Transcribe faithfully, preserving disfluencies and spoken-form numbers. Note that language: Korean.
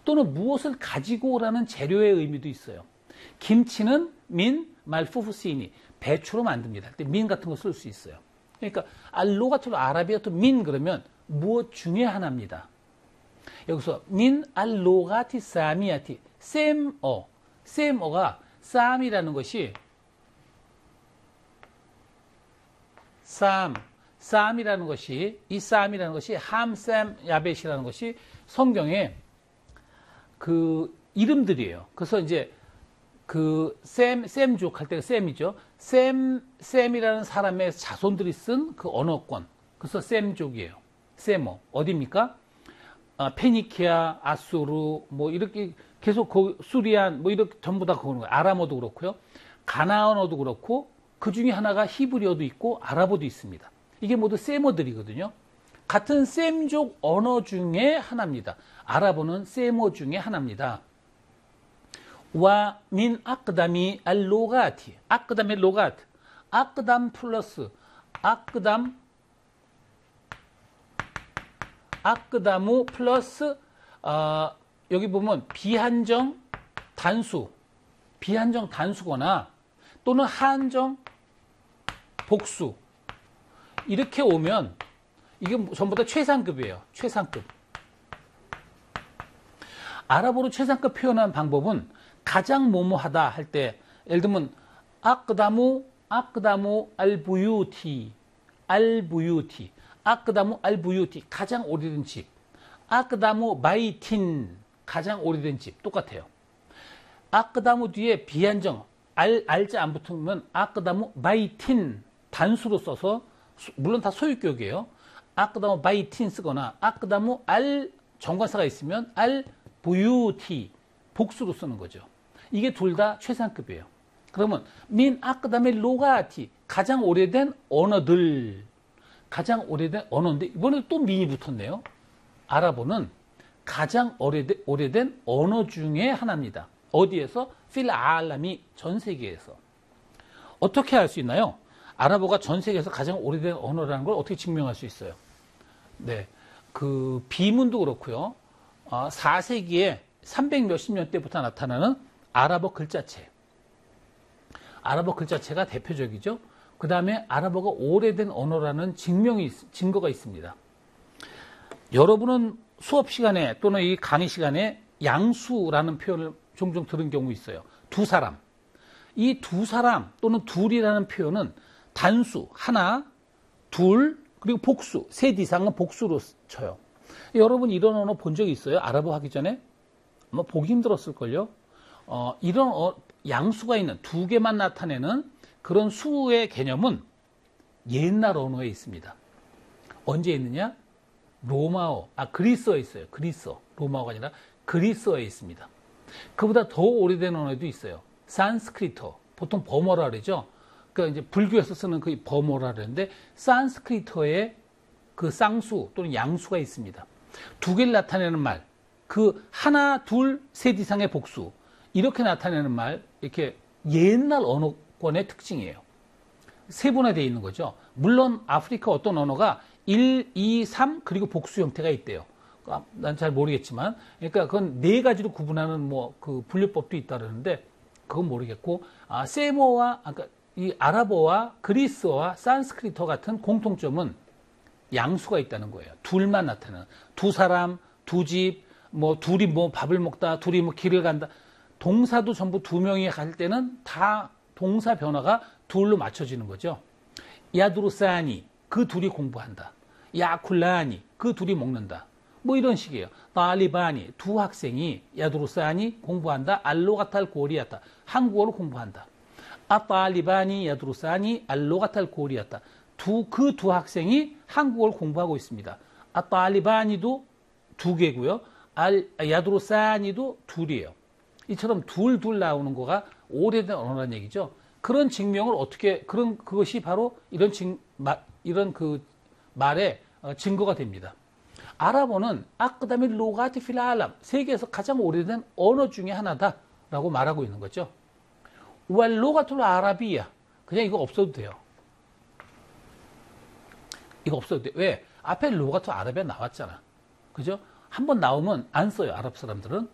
또는 무엇을 가지고 오라는 재료의 의미도 있어요. 김치는 민 말푸푸시니 배추로 만듭니다. 할 때 민 같은 거 쓸 수 있어요. 그러니까 알로가툴 아라비아투 민 그러면 무엇 중에 하나입니다. 여기서 민 알로가티 사미아티 셈어 셈어가 쌈이라는 것이 쌈 쌈이라는 것이 이 쌈이라는 것이 함샘 야벳이라는 것이 성경에 그 이름들이에요. 그래서 이제 그 셈, 셈족 할 때가 셈이죠. 셈, 셈이라는 사람의 자손들이 쓴 그 언어권. 그래서 셈족이에요. 셈어. 어디입니까? 아, 페니키아, 아수르, 뭐 이렇게 계속 그 수리안, 뭐 이렇게 전부 다 그런 거예요. 아람어도 그렇고요. 가나안어도 그렇고 그 중에 하나가 히브리어도 있고 아랍어도 있습니다. 이게 모두 셈어들이거든요. 같은 셈족 언어 중에 하나입니다. 아랍어는 셈어 중에 하나입니다. 와 민 아크다미 알로가티 아크담의 로가트 아크담 플러스 아크담 아크다무 플러스 어, 여기 보면 비한정 단수 비한정 단수거나 또는 한정 복수 이렇게 오면 이게 전부 다 최상급이에요. 최상급. 아랍어로 최상급 표현하는 방법은 가장 뭐뭐하다 할 때 예를 들면 아크다무 아크다무 알부유티 알부유티 아크다무 알부유티 가장 오래된 집 아크다무 바이틴 가장 오래된 집 똑같아요. 아크다무 뒤에 비한정 알, 알자 안 붙으면 아크다무 바이틴 단수로 써서 물론 다 소유격이에요. 아크다무 바이틴 쓰거나 아크다무 알 정관사가 있으면 알 부유티 복수로 쓰는 거죠. 이게 둘 다 최상급이에요. 그러면 민 아크다메 로가티 가장 오래된 언어들 가장 오래된 언어인데 이번에 또 민이 붙었네요. 아랍어는 가장 오래된, 오래된 언어 중에 하나입니다. 어디에서? 필 알람이 전 세계에서. 어떻게 할 수 있나요? 아랍어가 전 세계에서 가장 오래된 언어라는 걸 어떻게 증명할 수 있어요? 네, 그 비문도 그렇고요. 어, 사 세기에 삼백 몇십 년 때부터 나타나는 아랍어 글자체. 아랍어 글자체가 대표적이죠. 그 다음에 아랍어가 오래된 언어라는 증명이, 증거가 있습니다. 여러분은 수업 시간에 또는 이 강의 시간에 양수라는 표현을 종종 들은 경우 있어요. 두 사람. 이 두 사람 또는 둘이라는 표현은 단수, 하나, 둘, 그리고 복수, 셋 이상은 복수로 쳐요. 여러분 이런 언어 본 적이 있어요? 아랍어 하기 전에? 아마 보기 힘들었을걸요? 어, 이런 어, 양수가 있는 두 개만 나타내는 그런 수의 개념은 옛날 언어에 있습니다. 언제 있느냐? 로마어, 아, 그리스어에 있어요. 그리스어. 로마어가 아니라 그리스어에 있습니다. 그보다 더 오래된 언어도 있어요. 산스크리터. 보통 버머라 그러죠? 그러니까 이제 불교에서 쓰는 그 버머라 그러는데, 산스크리터에 그 쌍수 또는 양수가 있습니다. 두 개를 나타내는 말, 그 하나, 둘, 셋 이상의 복수, 이렇게 나타내는 말, 이렇게 옛날 언어권의 특징이에요. 세분화되어 있는 거죠. 물론 아프리카 어떤 언어가 일, 이, 삼, 그리고 복수 형태가 있대요. 난 잘 모르겠지만, 그러니까 그건 네 가지로 구분하는 뭐 그 분류법도 있다 그러는데, 그건 모르겠고, 아, 세모와, 아까 이 아랍어와 그리스어와 산스크리터 같은 공통점은 양수가 있다는 거예요. 둘만 나타나는. 두 사람, 두 집, 뭐 둘이 뭐 밥을 먹다, 둘이 뭐 길을 간다. 동사도 전부 두 명이 갈 때는 다 동사 변화가 둘로 맞춰지는 거죠. 야두루사니, 그 둘이 공부한다. 야쿨라니, 그 둘이 먹는다. 뭐 이런 식이에요. 딸리바니, 두 학생이 야두루사니 공부한다. 알로가탈 고리아타, 한국어로 공부한다. 아 딸리바니 야두루사니 알로가탈 고리아타, 두, 그 두 학생이 한국어를 공부하고 있습니다. 아 딸리바니도 두 개고요. 알, 야두루사니도 둘이에요. 이처럼 둘, 둘 나오는 거가 오래된 언어라는 얘기죠. 그런 증명을 어떻게, 그런, 그것이 바로 이런 증, 마, 이런 그 말의 증거가 됩니다. 아랍어는 아크다미 로가티 필 알람, 세계에서 가장 오래된 언어 중에 하나다라고 말하고 있는 거죠. 왈 로가툴 아라비야, 그냥 이거 없어도 돼요. 이거 없어도 돼. 왜? 앞에 로가툴 아라비아 나왔잖아. 그죠? 한번 나오면 안 써요. 아랍 사람들은.